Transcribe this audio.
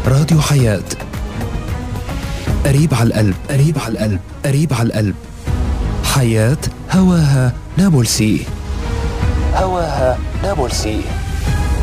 راديو حياة، قريب على القلب، قريب على القلب، قريب على القلب. حياة، هواها نابلسي، هواها نابلسي.